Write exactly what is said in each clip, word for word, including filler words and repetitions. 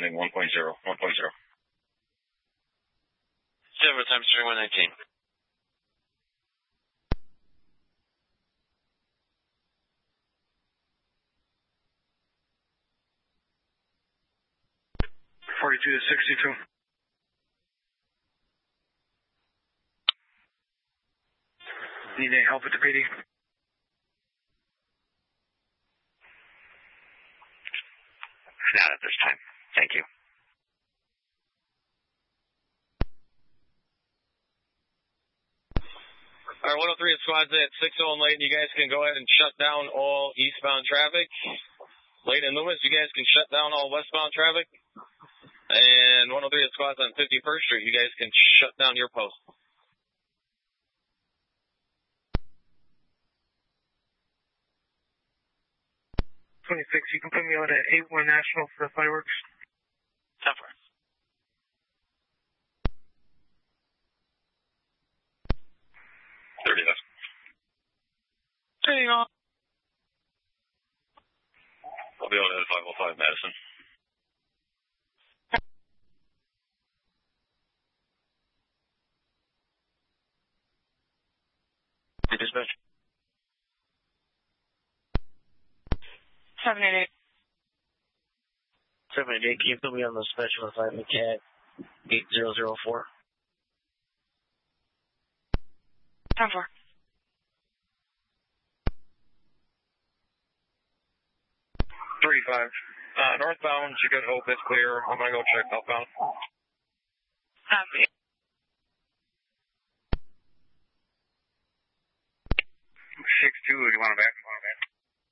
heading one point zero, one point zero. Seven times twenty-one nineteen. forty-two to sixty-two. Need any help with the P D? Not at this time. Thank you. All right, one oh three squads at six oh and Layton. You guys can go ahead and shut down all eastbound traffic. Layton and Loomis, you guys can shut down all westbound traffic. And one oh three squads on fifty-first Street, you guys can shut down your post. twenty-six, you can put me on at eight one National for the fireworks. ten four. thirty left. Hang on. I'll be on at five oh five Madison. Dispatch. seven eight eight. seven eight eight, can you put me on the special assignment cat eight zero zero four? ten four. three five. Uh, northbound, you could hope it's clear. I'm going to go check southbound. Copy. six two, you want it back? You want it back?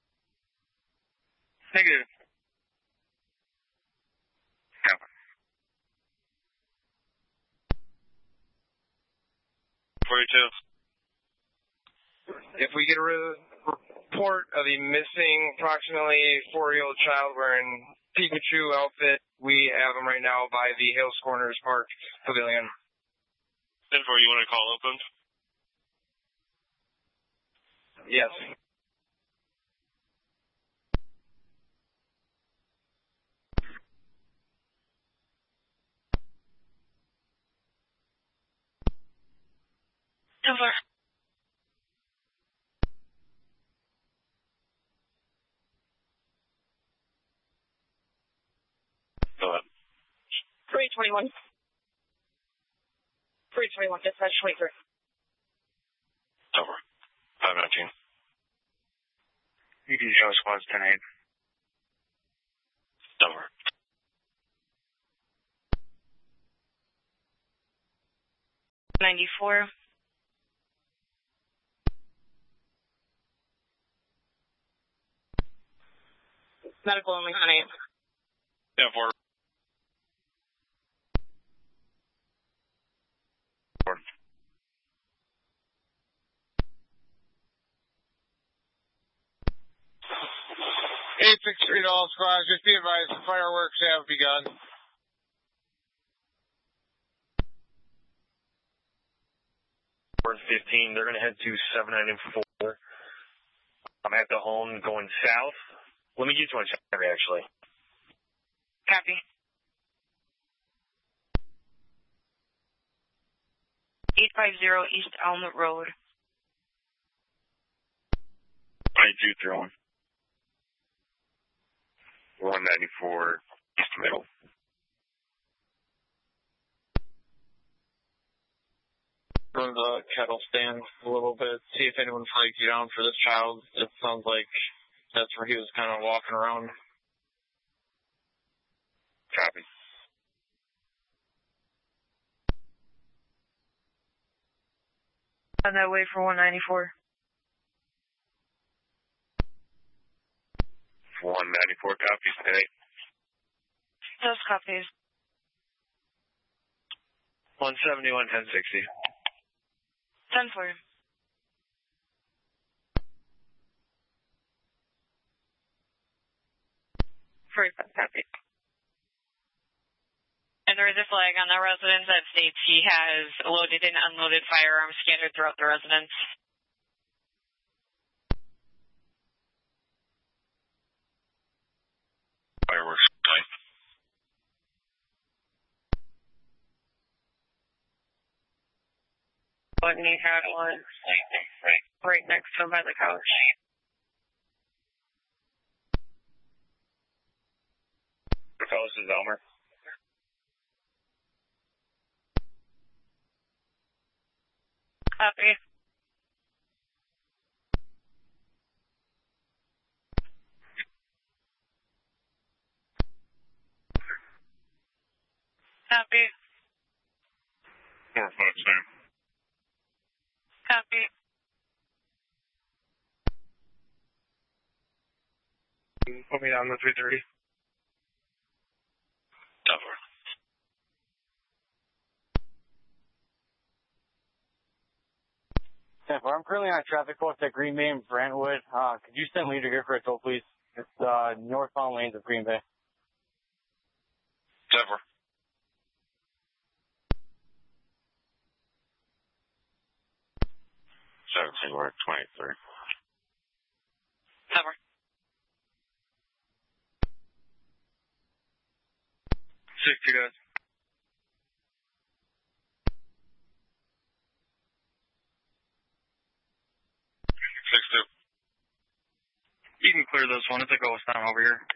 Negative. Copy. forty-two. If we get a report of a missing approximately four-year-old child wearing Pikachu outfit, we have him right now by the Hills Corners Park Pavilion. ten four, you want to call Oakland? Yes. ten four. Go ahead. three twenty-one. three twenty-one, dispatch twenty-three. Over. five nineteen. E D show squads ten eight. Over. ninety-four. Medical only, honey. ten four. eight six three to all squads, just be advised, the fireworks have begun. fifteen, they're going to head to seven ninety-four. I'm at the home going south. Let me get you on Saturday, actually. Copy. eight five zero East Elm Road. ninety-two throwing. one ninety-four East Middle. Run the kettle stand a little bit, see if anyone flags you down for this child. It sounds like that's where he was kind of walking around. Copy. On that way for one ninety-four. one ninety-four copies today. Those copies. one seventy-one, ten sixty. ten four. forty-five copy. And there is a flag on the residence that states he has loaded and unloaded firearms scattered throughout the residence. Fireworks. Nice. And he had one right next to him by the couch. This is Elmer. Copy. Copy. Four, five, Sam. Copy. Put me down to three thirty. Cover. I'm currently on a traffic post at Green Bay and Brentwood. Uh, could you send leader here for a toll, please? It's uh, northbound lanes of Green Bay. Cover. seventeen, we're at twenty-three. Cover. Six, two guys. Six, two. You can clear this one. It's a ghost town over here.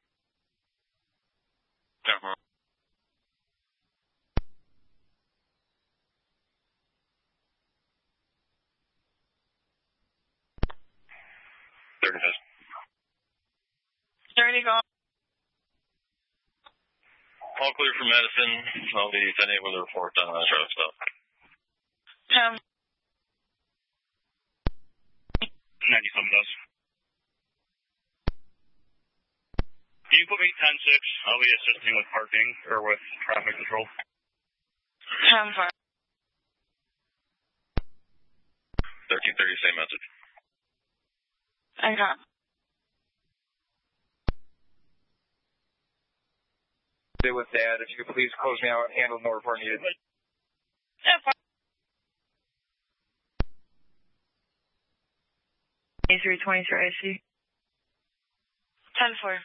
Cover. thirty, guys. thirty go. All clear for medicine. I'll be sending with a report on the traffic stop. Um, ninety-seven does. Can you put me ten six? I'll be assisting with parking or with traffic control. ten five. thirteen thirty, same message. I got. Stay with Dad. If you could please close me out and handle no report needed. ten five. A three twenty-three I C. ten four.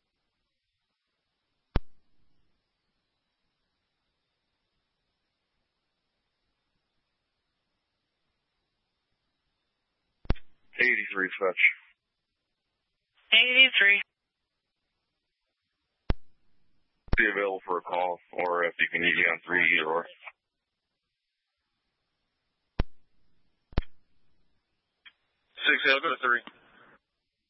eighty-three, Fetch. eighty-three. Be available for a call, or if you can use me on three, either or. Six, I'll go to three.